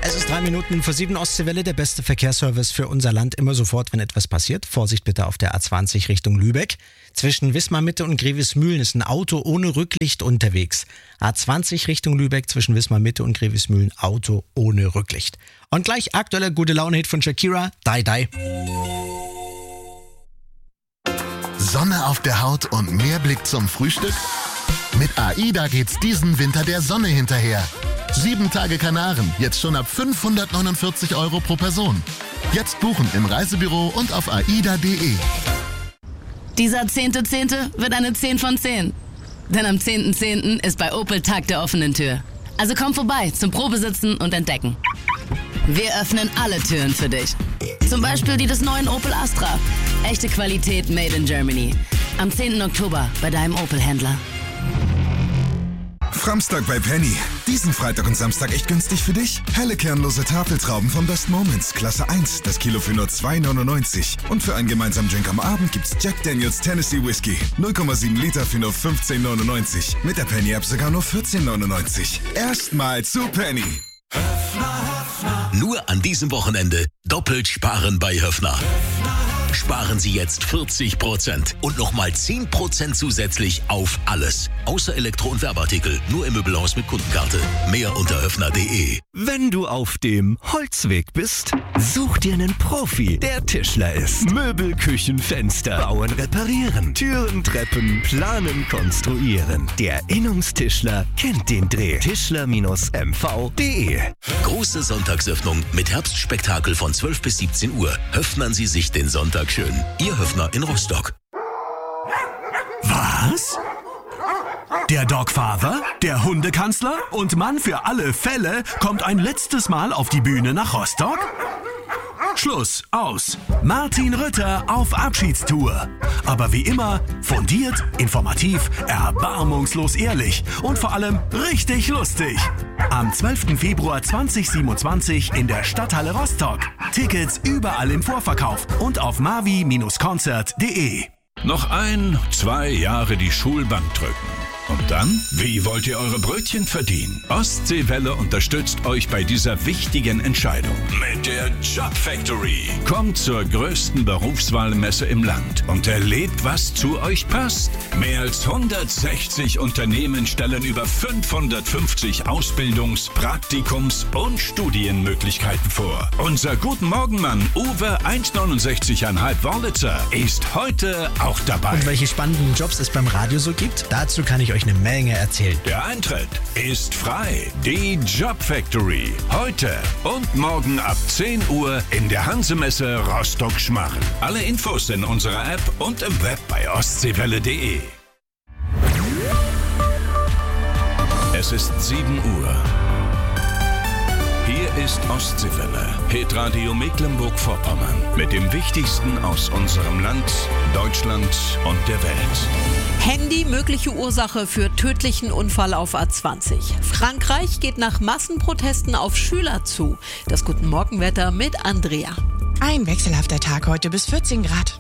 Es ist 7:03 Ostseewelle, der beste Verkehrsservice für unser Land. Immer sofort, wenn etwas passiert. Vorsicht bitte auf der A20 Richtung Lübeck. Zwischen Wismar-Mitte und Grevesmühlen ist ein Auto ohne Rücklicht unterwegs. A20 Richtung Lübeck, zwischen Wismar-Mitte und Grevesmühlen, Auto ohne Rücklicht. Und gleich aktueller Gute-Laune-Hit von Shakira, Die Die. Sonne auf der Haut und mehr Blick zum Frühstück? Mit AIDA geht's diesen Winter der Sonne hinterher. 7 Tage Kanaren, jetzt schon ab 549 € pro Person. Jetzt buchen im Reisebüro und auf aida.de. Dieser 10.10. wird eine 10 von 10. Denn am 10.10. ist bei Opel Tag der offenen Tür. Also komm vorbei zum Probesitzen und Entdecken. Wir öffnen alle Türen für dich. Zum Beispiel die des neuen Opel Astra. Echte Qualität made in Germany. Am 10. Oktober bei deinem Opel-Händler. Framstag bei Penny. Diesen Freitag und Samstag echt günstig für dich. Helle kernlose Tafeltrauben von Best Moments, Klasse 1, das Kilo für nur 2,99. Und für einen gemeinsamen Drink am Abend gibt's Jack Daniels Tennessee Whiskey. 0,7 Liter für nur 15,99. Mit der Penny-App sogar nur 14,99. Erstmal zu Penny. Nur an diesem Wochenende doppelt sparen bei Höffner. Sparen Sie jetzt 40% und nochmal 10% zusätzlich auf alles. Außer Elektro- und Werbeartikel. Nur im Möbelhaus mit Kundenkarte. Mehr unter höffner.de. Wenn du auf dem Holzweg bist, such dir einen Profi, der Tischler ist. Möbel, Küchen, Fenster, bauen, reparieren. Türen, Treppen, planen, konstruieren. Der Innungstischler kennt den Dreh. Tischler-mv.de. Große Sonntagsöffnung mit Herbstspektakel von 12 bis 17 Uhr. Höffnern Sie sich den Sonntag schön. Ihr Höffner in Rostock. Was? Der Dogfather, der Hundekanzler und Mann für alle Fälle kommt ein letztes Mal auf die Bühne nach Rostock? Schluss, aus. Martin Rütter auf Abschiedstour. Aber wie immer, fundiert, informativ, erbarmungslos ehrlich und vor allem richtig lustig. Am 12. Februar 2027 in der Stadthalle Rostock. Tickets überall im Vorverkauf und auf mavi-konzert.de. Noch 2 Jahre die Schulbank drücken. Und dann? Wie wollt ihr eure Brötchen verdienen? Ostseewelle unterstützt euch bei dieser wichtigen Entscheidung. Mit der Job Factory. Kommt zur größten Berufswahlmesse im Land und erlebt, was zu euch passt. Mehr als 160 Unternehmen stellen über 550 Ausbildungs-, Praktikums- und Studienmöglichkeiten vor. Unser Guten Morgen-Mann Uwe 1,69,5 Wollitzer ist heute auch dabei. Und welche spannenden Jobs es beim Radio so gibt, dazu kann ich euch eine Menge erzählen. Der Eintritt ist frei. Die Job Factory. Heute und morgen ab 10 Uhr in der Hansemesse Rostock-Schmarren. Alle Infos in unserer App und im Web bei ostseewelle.de. Es ist 7 Uhr. Hier ist Ostseewelle, Hitradio Mecklenburg-Vorpommern. Mit dem Wichtigsten aus unserem Land, Deutschland und der Welt. Handy, mögliche Ursache für tödlichen Unfall auf A20. Frankreich geht nach Massenprotesten auf Schüler zu. Das Guten Morgenwetter mit Andrea. Ein wechselhafter Tag heute bis 14 Grad.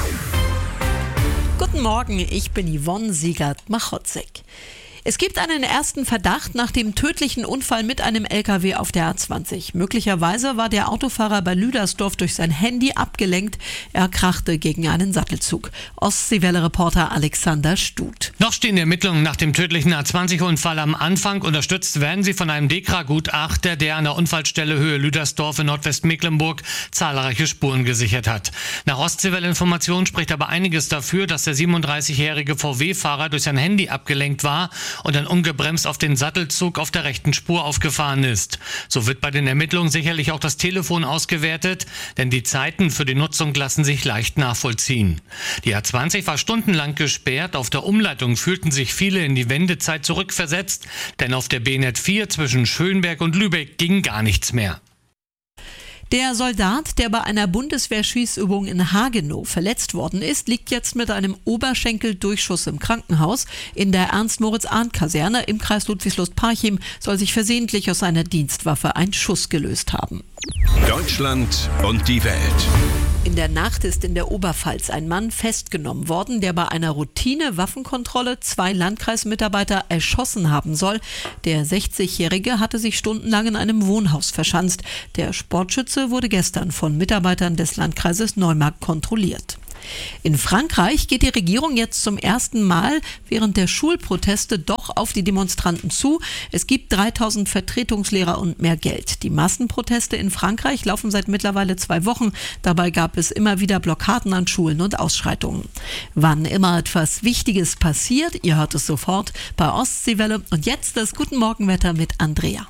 Guten Morgen, ich bin Yvonne Siegert-Machotzek. Es gibt einen ersten Verdacht nach dem tödlichen Unfall mit einem LKW auf der A20. Möglicherweise war der Autofahrer bei Lüdersdorf durch sein Handy abgelenkt. Er krachte gegen einen Sattelzug. Ostseewelle-Reporter Alexander Stut. Noch stehen die Ermittlungen nach dem tödlichen A20-Unfall am Anfang. Unterstützt werden sie von einem DEKRA-Gutachter, der an der Unfallstelle Höhe Lüdersdorf in Nordwestmecklenburg zahlreiche Spuren gesichert hat. Nach Ostseewelle-Informationen spricht aber einiges dafür, dass der 37-jährige VW-Fahrer durch sein Handy abgelenkt war und dann ungebremst auf den Sattelzug auf der rechten Spur aufgefahren ist. So wird bei den Ermittlungen sicherlich auch das Telefon ausgewertet, denn die Zeiten für die Nutzung lassen sich leicht nachvollziehen. Die A20 war stundenlang gesperrt, auf der Umleitung fühlten sich viele in die Wendezeit zurückversetzt, denn auf der B-Net 4 zwischen Schönberg und Lübeck ging gar nichts mehr. Der Soldat, der bei einer Bundeswehrschießübung in Hagenow verletzt worden ist, liegt jetzt mit einem Oberschenkeldurchschuss im Krankenhaus. In der Ernst-Moritz-Arndt-Kaserne im Kreis Ludwigslust-Parchim soll sich versehentlich aus einer Dienstwaffe ein Schuss gelöst haben. Deutschland und die Welt. In der Nacht ist in der Oberpfalz ein Mann festgenommen worden, der bei einer Routine-Waffenkontrolle 2 Landkreismitarbeiter erschossen haben soll. Der 60-Jährige hatte sich stundenlang in einem Wohnhaus verschanzt. Der Sportschütze wurde gestern von Mitarbeitern des Landkreises Neumarkt kontrolliert. In Frankreich geht die Regierung jetzt zum ersten Mal während der Schulproteste doch auf die Demonstranten zu. Es gibt 3000 Vertretungslehrer und mehr Geld. Die Massenproteste in Frankreich laufen seit mittlerweile 2 Wochen. Dabei gab es immer wieder Blockaden an Schulen und Ausschreitungen. Wann immer etwas Wichtiges passiert, ihr hört es sofort bei Ostseewelle. Und jetzt das Guten Morgenwetter mit Andrea.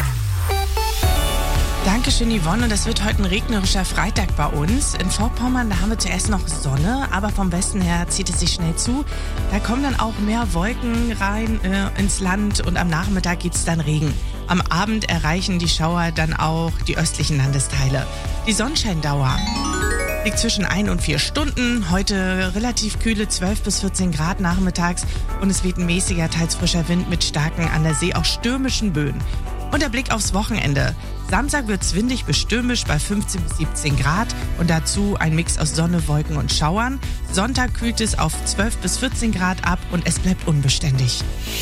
Dankeschön, Yvonne. Und das wird heute ein regnerischer Freitag bei uns. In Vorpommern, da haben wir zuerst noch Sonne, aber vom Westen her zieht es sich schnell zu. Da kommen dann auch mehr Wolken rein ins Land und am Nachmittag gibt es dann Regen. Am Abend erreichen die Schauer dann auch die östlichen Landesteile. Die Sonnenscheindauer liegt zwischen 1 und 4 Stunden. Heute relativ kühle 12 bis 14 Grad nachmittags und es weht ein mäßiger, teils frischer Wind mit starken, an der See auch stürmischen Böen. Und der Blick aufs Wochenende. Samstag wird es windig bis stürmisch bei 15 bis 17 Grad und dazu ein Mix aus Sonne, Wolken und Schauern. Sonntag kühlt es auf 12 bis 14 Grad ab und es bleibt unbeständig.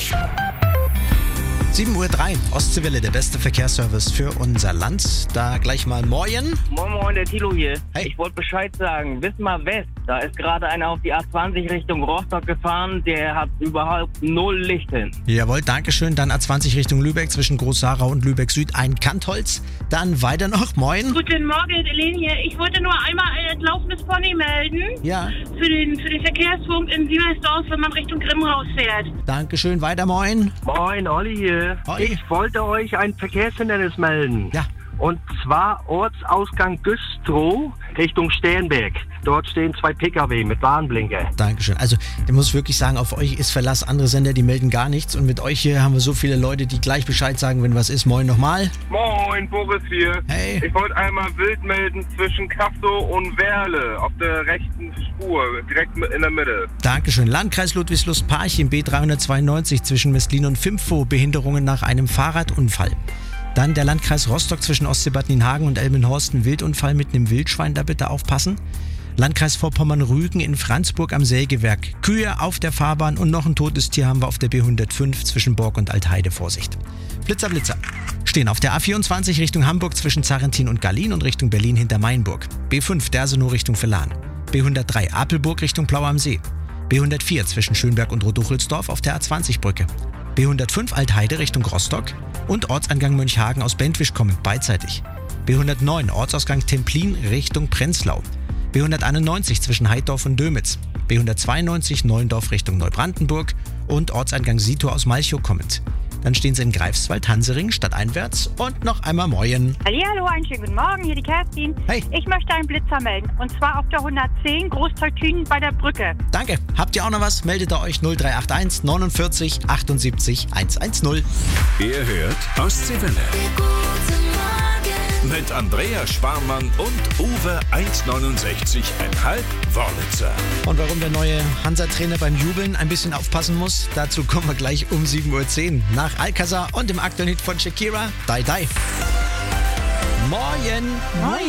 7:03 Uhr, Ostseewelle, der beste Verkehrsservice für unser Land. Da gleich mal Moin. Moin, der Thilo hier. Hey. Ich wollte Bescheid sagen. Wismar West, da ist gerade einer auf die A20 Richtung Rostock gefahren. Der hat überhaupt 0 Licht hin. Jawohl, Dankeschön. Dann A20 Richtung Lübeck zwischen Groß-Sarau und Lübeck Süd ein Kantholz. Dann weiter noch. Moin. Guten Morgen, Elene hier. Ich wollte nur einmal ein laufendes Pony melden. Ja. Für den Verkehrspunkt in Siemersdorf, wenn man Richtung Grimmhaus fährt. Dankeschön. Weiter Moin. Moin, Olli hier. Hoi. Ich wollte euch ein Verkehrshindernis melden. Ja. Und zwar Ortsausgang Güstrow Richtung Sternberg. Dort stehen 2 Pkw mit Warnblinker. Dankeschön. Also, ich muss wirklich sagen, auf euch ist Verlass. Andere Sender, die melden gar nichts. Und mit euch hier haben wir so viele Leute, die gleich Bescheid sagen, wenn was ist. Moin nochmal. Moin, Boris hier. Hey. Ich wollte einmal wild melden zwischen Kassow und Werle auf der rechten Spur, direkt in der Mitte. Dankeschön. Landkreis Ludwigslust-Parchim, B392 zwischen Mestlin und Fimpfow, Behinderungen nach einem Fahrradunfall. Dann der Landkreis Rostock zwischen Ostseebad Nienhagen und Elmenhorst, ein Wildunfall mit einem Wildschwein, da bitte aufpassen. Landkreis Vorpommern-Rügen in Franzburg am Sägewerk. Kühe auf der Fahrbahn und noch ein totes Tier haben wir auf der B105 zwischen Borg und Altheide. Vorsicht. Blitzer, Blitzer. Stehen auf der A24 Richtung Hamburg zwischen Zarrentin und Gallien und Richtung Berlin hinter Mainburg. B5 Dersenow Richtung Verlan. B103 Apelburg Richtung Plau am See. B104 zwischen Schönberg und Roduchelsdorf auf der A20-Brücke. B105 Altheide Richtung Rostock und Ortsangang Mönchhagen aus Bentwisch kommend beidseitig. B109 Ortsausgang Templin Richtung Prenzlau. B191 zwischen Heiddorf und Dömitz. B192 Neuendorf Richtung Neubrandenburg und Ortseingang Sito aus Malchow kommend. Dann stehen sie in Greifswald, Hansering, stadteinwärts und noch einmal Moin. Hallihallo, einen schönen guten Morgen, hier die Kerstin. Hey. Ich möchte einen Blitzer melden und zwar auf der 110 Großteutün bei der Brücke. Danke. Habt ihr auch noch was? Meldet ihr euch 0381 49 78 110. Ihr hört Ostseewelle. Mit Andrea Sparmann und Uwe 1,69,5 Wörlitzer. Und warum der neue Hansa-Trainer beim Jubeln ein bisschen aufpassen muss, dazu kommen wir gleich um 7:10 Uhr. Nach Alcazar und dem aktuellen Hit von Shakira, Die Die. Moin. Moin.